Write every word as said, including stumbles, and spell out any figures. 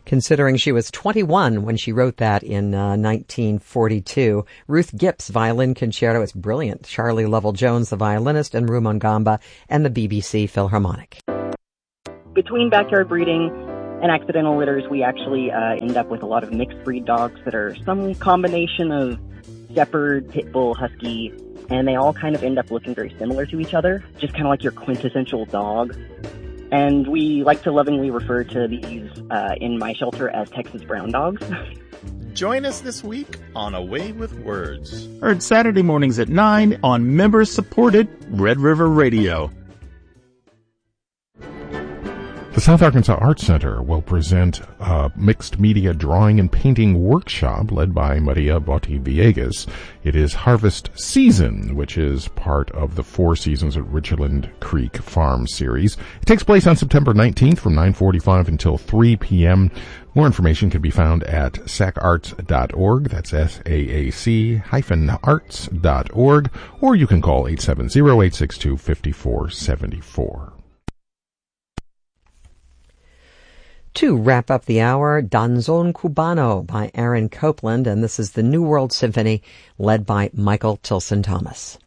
considering she was twenty-one when she wrote that in uh, nineteen forty-two. Ruth Gipp's Violin Concerto is brilliant. Charlie Lovell-Jones, the violinist, and Rue Mangamba, and the B B C Philharmonic. Between backyard breeding and accidental litters, we actually uh, end up with a lot of mixed breed dogs that are some combination of shepherd, pit bull, husky, and they all kind of end up looking very similar to each other, just kind of like your quintessential dog. And we like to lovingly refer to these uh, in my shelter as Texas brown dogs. Join us this week on Away with Words. Heard Saturday mornings at nine on member-supported Red River Radio. The South Arkansas Arts Center will present a mixed media drawing and painting workshop led by Maria Botti Villegas. It is Harvest Season, which is part of the Four Seasons at Richland Creek Farm series. It takes place on September nineteenth from nine forty-five until three p.m. More information can be found at sac arts dot org. That's S A A C hyphen arts dot org. Or you can call eight seven zero, eight six two, five four seven four. To wrap up the hour, Danzón Cubano by Aaron Copland, and this is the New World Symphony led by Michael Tilson Thomas.